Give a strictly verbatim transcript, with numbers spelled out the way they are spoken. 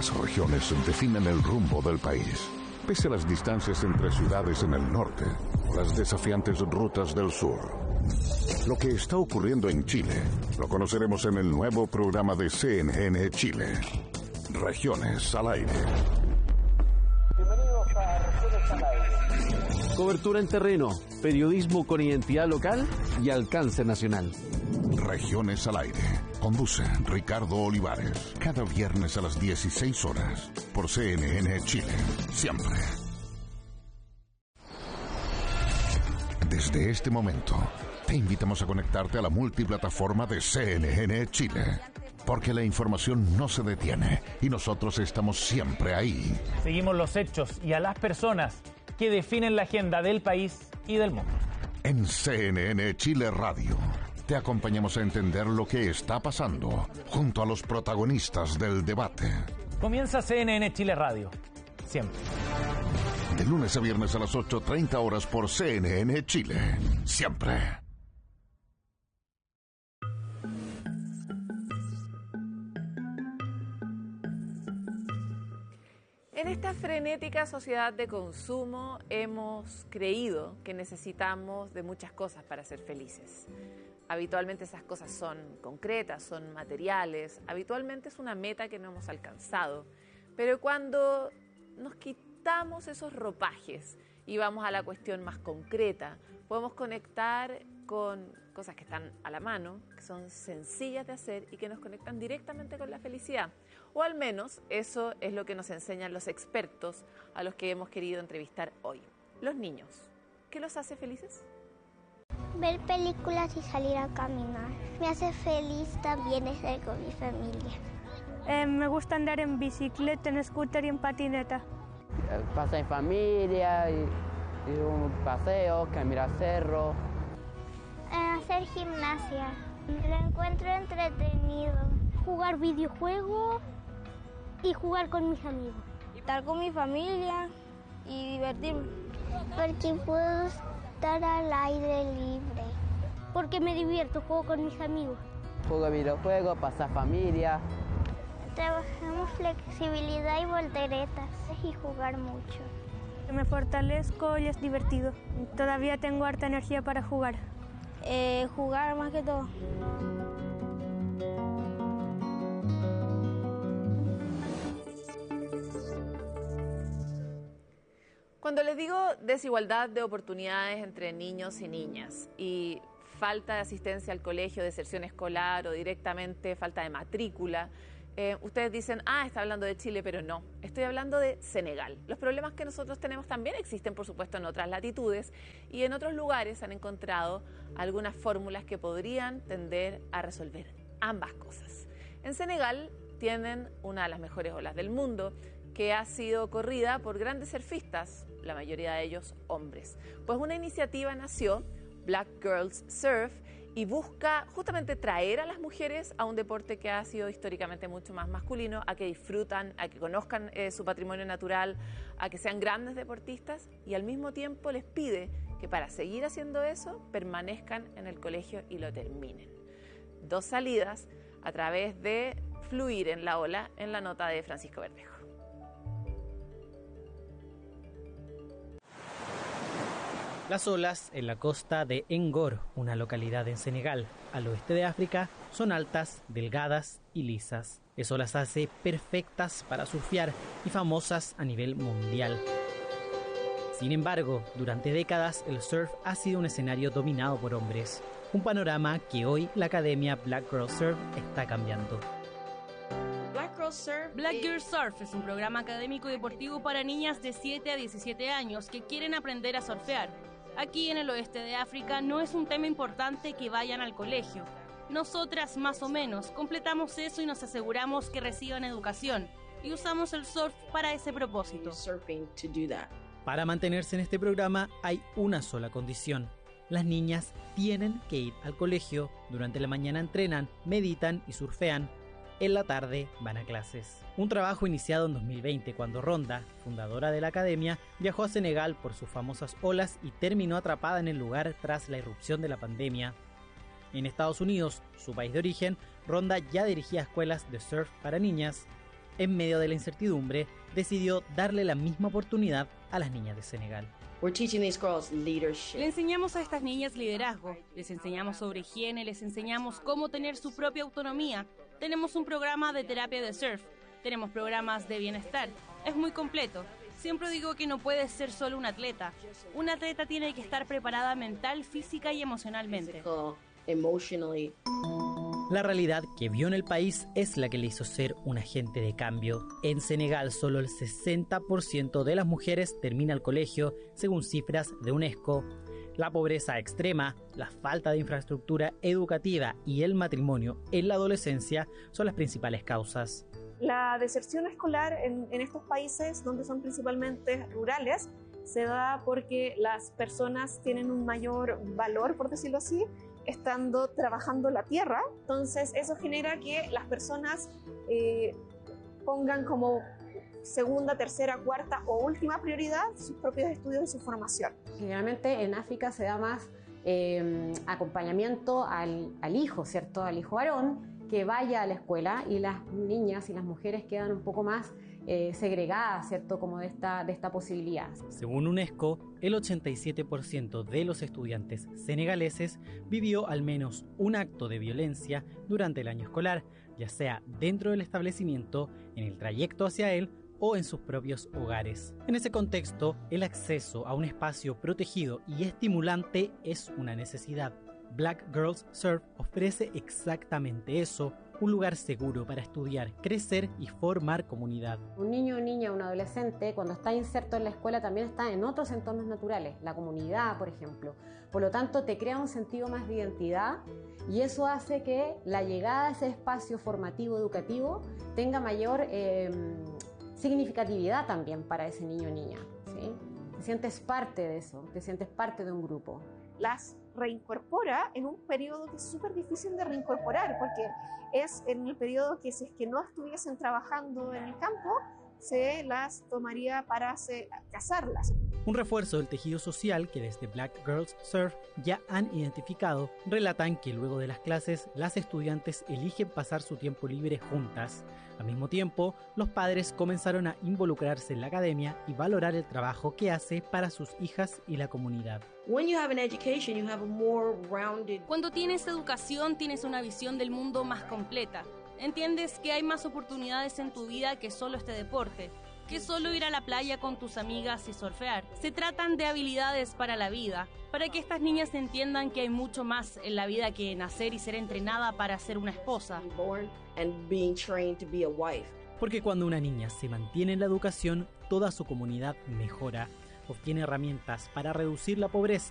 Las regiones definen el rumbo del país. Pese a las distancias entre ciudades en el norte o las desafiantes rutas del sur. Lo que está ocurriendo en Chile lo conoceremos en el nuevo programa de C N N Chile. Regiones al aire. Bienvenidos a Regiones al aire. Cobertura en terreno, periodismo con identidad local y alcance nacional. Regiones al aire. Conduce Ricardo Olivares. Cada viernes a las dieciséis horas por C N N Chile. Siempre. Desde este momento, te invitamos a conectarte a la multiplataforma de C N N Chile. Porque la información no se detiene y nosotros estamos siempre ahí. Seguimos los hechos y a las personas que definen la agenda del país y del mundo. En C N N Chile Radio, te acompañamos a entender lo que está pasando junto a los protagonistas del debate. Comienza C N N Chile Radio. Siempre. De lunes a viernes a las ocho treinta horas por C N N Chile. Siempre. En esta frenética sociedad de consumo hemos creído que necesitamos de muchas cosas para ser felices. Habitualmente esas cosas son concretas, son materiales, habitualmente es una meta que no hemos alcanzado. Pero cuando nos quitamos esos ropajes y vamos a la cuestión más concreta, podemos conectar con cosas que están a la mano, que son sencillas de hacer y que nos conectan directamente con la felicidad. O al menos eso es lo que nos enseñan los expertos a los que hemos querido entrevistar hoy. Los niños, ¿qué los hace felices? Ver películas y salir a caminar. Me hace feliz también estar con mi familia. Eh, me gusta andar en bicicleta, en scooter y en patineta. Pasar en familia, y, y un paseo, caminar cerro. Eh, hacer gimnasia. Lo encuentro entretenido. Jugar videojuegos y jugar con mis amigos. Estar con mi familia y divertirme. Porque puedo estar al aire libre. Porque me divierto, juego con mis amigos. Juego videojuegos, pasar familia. Trabajamos flexibilidad y volteretas y jugar mucho. Me fortalezco y es divertido. Todavía tengo harta energía para jugar. Eh, jugar más que todo. Cuando les digo desigualdad de oportunidades entre niños y niñas y falta de asistencia al colegio, deserción escolar o directamente falta de matrícula, eh, ustedes dicen, ah, está hablando de Chile, pero no, estoy hablando de Senegal. Los problemas que nosotros tenemos también existen, por supuesto, en otras latitudes y en otros lugares han encontrado algunas fórmulas que podrían tender a resolver ambas cosas. En Senegal tienen una de las mejores olas del mundo, que ha sido corrida por grandes surfistas, la mayoría de ellos hombres. Pues una iniciativa nació, Black Girls Surf, y busca justamente traer a las mujeres a un deporte que ha sido históricamente mucho más masculino, a que disfrutan, a que conozcan eh, su patrimonio natural, a que sean grandes deportistas y al mismo tiempo les pide que para seguir haciendo eso permanezcan en el colegio y lo terminen. Dos salidas a través de fluir en la ola en la nota de Francisco Verdejo. Las olas en la costa de Ngor, una localidad en Senegal, al oeste de África, son altas, delgadas y lisas. Eso las hace perfectas para surfear y famosas a nivel mundial. Sin embargo, durante décadas el surf ha sido un escenario dominado por hombres, un panorama que hoy la academia Black Girl Surf está cambiando. Black Girl Surf, Black Girl Surf es un programa académico y deportivo para niñas de siete a diecisiete años que quieren aprender a surfear. Aquí en el oeste de África no es un tema importante que vayan al colegio. Nosotras, más o menos, completamos eso y nos aseguramos que reciban educación y usamos el surf para ese propósito. Para mantenerse en este programa hay una sola condición. Las niñas tienen que ir al colegio, durante la mañana entrenan, meditan y surfean. En la tarde van a clases. Un trabajo iniciado en dos mil veinte cuando Ronda, fundadora de la academia, viajó a Senegal por sus famosas olas y terminó atrapada en el lugar tras la irrupción de la pandemia. En Estados Unidos, su país de origen, Ronda ya dirigía escuelas de surf para niñas. En medio de la incertidumbre, decidió darle la misma oportunidad a las niñas de Senegal. Le enseñamos a estas niñas liderazgo, les enseñamos sobre higiene, les enseñamos cómo tener su propia autonomía. Tenemos un programa de terapia de surf, tenemos programas de bienestar. Es muy completo. Siempre digo que no puedes ser solo un atleta. Un atleta tiene que estar preparada mental, física y emocionalmente. La realidad que vio en el país es la que le hizo ser un agente de cambio. En Senegal, solo el sesenta por ciento de las mujeres termina el colegio, según cifras de UNESCO. La pobreza extrema, la falta de infraestructura educativa y el matrimonio en la adolescencia son las principales causas. La deserción escolar en, en estos países, donde son principalmente rurales, se da porque las personas tienen un mayor valor, por decirlo así, estando trabajando la tierra. Entonces eso genera que las personas eh, pongan como segunda, tercera, cuarta o última prioridad sus propios estudios y su formación. Generalmente en África se da más eh, acompañamiento al, al hijo, ¿cierto? Al hijo varón, que vaya a la escuela, y las niñas y las mujeres quedan un poco más eh, segregadas, ¿cierto? Como de esta, de esta posibilidad. Según UNESCO, el ochenta y siete por ciento de los estudiantes senegaleses vivió al menos un acto de violencia durante el año escolar, ya sea dentro del establecimiento, en el trayecto hacia él o en sus propios hogares. En ese contexto, el acceso a un espacio protegido y estimulante es una necesidad. Black Girls Surf ofrece exactamente eso, un lugar seguro para estudiar, crecer y formar comunidad. Un niño o niña, un adolescente, cuando está inserto en la escuela también está en otros entornos naturales, la comunidad, por ejemplo. Por lo tanto, te crea un sentido más de identidad, y eso hace que la llegada a ese espacio formativo, educativo, tenga mayor eh, significatividad también para ese niño o niña, ¿sí? Te sientes parte de eso, te sientes parte de un grupo. Las reincorpora en un periodo que es súper difícil de reincorporar, porque es en el periodo que, si es que no estuviesen trabajando en el campo, se las tomaría para hacer, casarlas. Un refuerzo del tejido social que desde Black Girls Surf ya han identificado, relatan que luego de las clases las estudiantes eligen pasar su tiempo libre juntas. Al mismo tiempo, los padres comenzaron a involucrarse en la academia y valorar el trabajo que hace para sus hijas y la comunidad. Cuando tienes educación, tienes una visión del mundo más completa. Entiendes que hay más oportunidades en tu vida que solo este deporte, que solo ir a la playa con tus amigas y surfear. Se tratan de habilidades para la vida, para que estas niñas entiendan que hay mucho más en la vida que nacer y ser entrenada para ser una esposa. Porque cuando una niña se mantiene en la educación, toda su comunidad mejora, obtiene herramientas para reducir la pobreza